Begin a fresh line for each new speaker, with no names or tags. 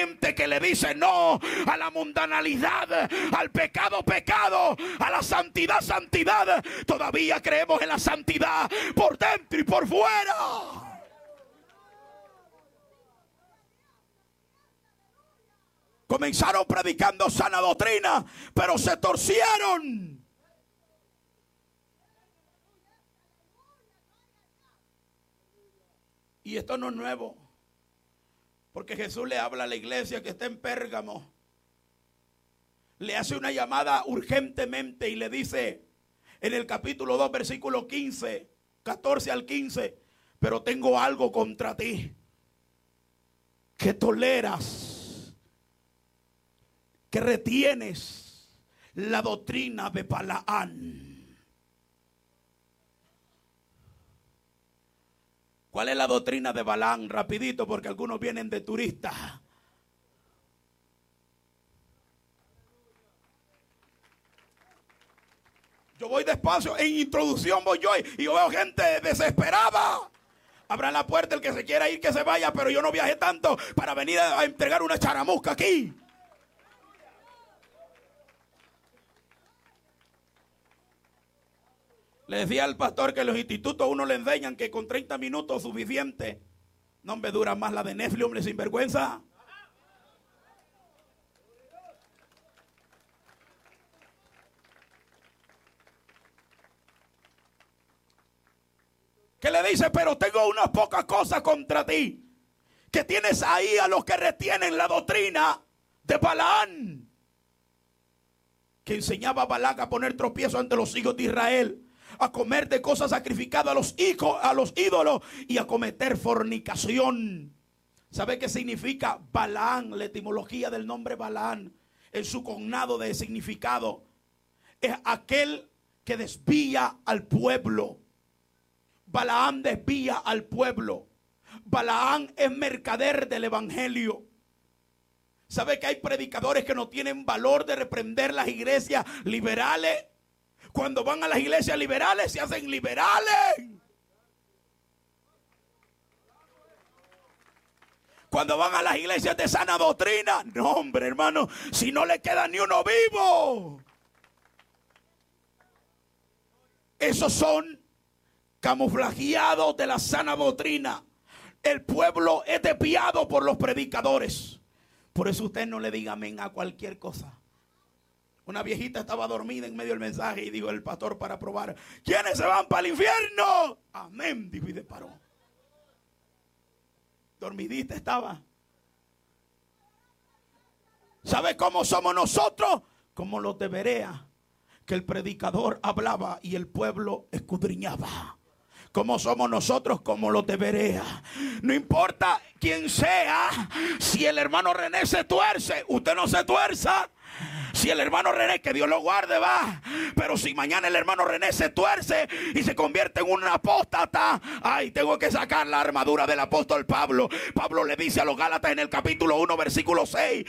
que le dice no a la mundanalidad, al pecado, pecado, a la santidad, santidad. Todavía creemos en la santidad por dentro y por fuera. Comenzaron predicando sana doctrina, pero se torcieron. Y esto no es nuevo, porque Jesús le habla a la iglesia que está en Pérgamo. Le hace una llamada urgentemente y le dice en el capítulo 2, versículo 15, 14 al 15, pero tengo algo contra ti, que toleras, que retienes la doctrina de Balaán. ¿Cuál es la doctrina de Balaán? Rapidito, porque algunos vienen de turistas. Yo voy despacio, en introducción voy yo y yo veo gente desesperada. Abran la puerta, el que se quiera ir que se vaya, pero yo no viajé tanto para venir a entregar una charamusca aquí. Le decía al pastor que en los institutos uno le enseñan que con 30 minutos suficiente. No me dura más la de Netflix, hombre, sin vergüenza. Que le dice, pero tengo unas pocas cosas contra ti. Que tienes ahí a los que retienen la doctrina de Balaán, que enseñaba a Balac a poner tropiezo ante los hijos de Israel, a comer de cosas sacrificadas a los ídolos y a cometer fornicación. ¿Sabe qué significa Balaán? La etimología del nombre Balaán, en su cognado de significado, es aquel que desvía al pueblo. Balaán desvía al pueblo. Balaán es mercader del evangelio. ¿Sabe que hay predicadores que no tienen valor de reprender las iglesias liberales? Cuando van a las iglesias liberales se hacen liberales. Cuando van a las iglesias de sana doctrina, no, hombre, hermano, si no le queda ni uno vivo. Esos son camuflajeados de la sana doctrina. El pueblo es desviado por los predicadores. Por eso usted no le diga amén a cualquier cosa. Una viejita estaba dormida en medio del mensaje y dijo el pastor para probar: ¿quiénes se van para el infierno? Amén, dijo y paró. Dormidita estaba. ¿Sabe cómo somos nosotros? Como los de Berea, que el predicador hablaba y el pueblo escudriñaba. Como somos nosotros, como los de Berea. No importa quién sea, si el hermano René se tuerce, usted no se tuerza. Si el hermano René, que Dios lo guarde, va. Pero si mañana el hermano René se tuerce y se convierte en un apóstata, ay, tengo que sacar la armadura del apóstol Pablo. Pablo le dice a los Gálatas en el capítulo 1, versículo 6: